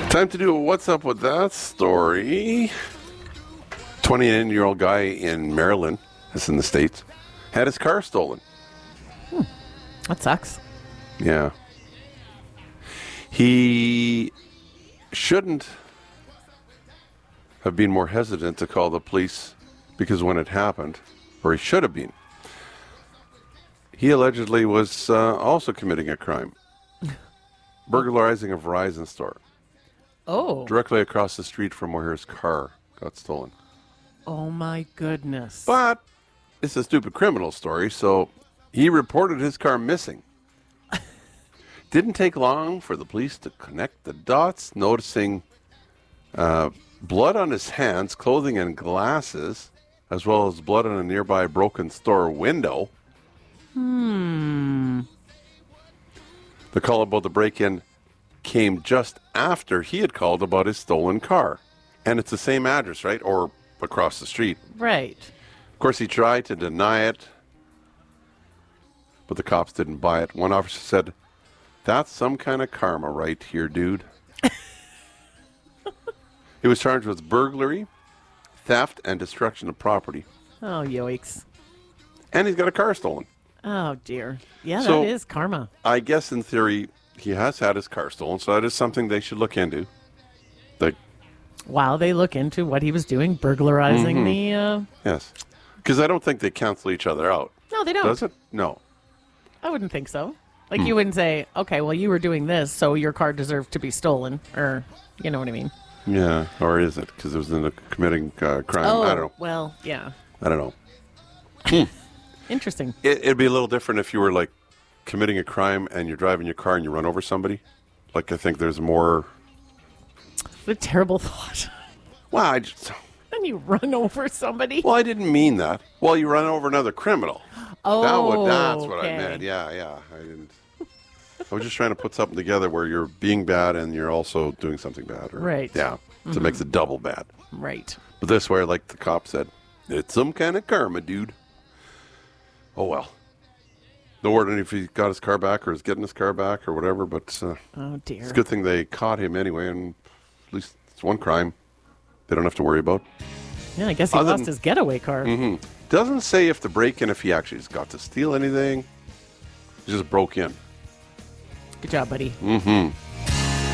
Time to do a What's Up With That story. 29-year-old guy in Maryland, that's in the States, had his car stolen. That sucks. Yeah. He shouldn't have been more hesitant to call the police because when it happened, or he should have been, he allegedly was also committing a crime. Burglarizing a Verizon store. Oh. Directly across the street from where his car got stolen. Oh, my goodness. But it's a stupid criminal story, so he reported his car missing. Didn't take long for the police to connect the dots, noticing blood on his hands, clothing, and glasses, as well as blood on a nearby broken store window. The call about the break-in came just after he had called about his stolen car. And it's the same address, right? Or across the street. Right. Of course, he tried to deny it, but the cops didn't buy it. One officer said, "That's some kind of karma right here, dude." He was charged with burglary, theft, and destruction of property. Oh, yoicks. And he's got a car stolen. Oh, dear. Yeah, So- that is karma. I guess in theory, he has had his car stolen, so that is something they should look into. Like, While they look into what he was doing, burglarizing the... yes. Because I don't think they cancel each other out. No, they don't. Does it? No. I wouldn't think so. Like, you wouldn't say, okay, well, you were doing this, so your car deserved to be stolen. Or, you know what I mean? Yeah. Or is it? Because it was in a committing crime. Oh, I don't know. well, yeah. I don't know. Interesting. It'd be a little different if you were, like, committing a crime and you're driving your car and you run over somebody. Like, I think there's more... What a terrible thought. Well, And you run over somebody? I didn't mean that. Well, you run over another criminal. Oh, That's what I okay. meant. Yeah. I didn't... I was just trying to put something together where you're being bad and you're also doing something bad. Right. Yeah. So it makes it double bad. Right. But this way, like the cop said, it's some kind of karma, dude. Oh, well. No word on if he got his car back or is getting his car back or whatever, but Oh, dear. it's a good thing they caught him anyway, and at least it's one crime they don't have to worry about. Yeah, I guess he Other lost than- his getaway car. Doesn't say if the break-in, if he actually just got to steal anything. He just broke in. Good job, buddy. Mm-hmm.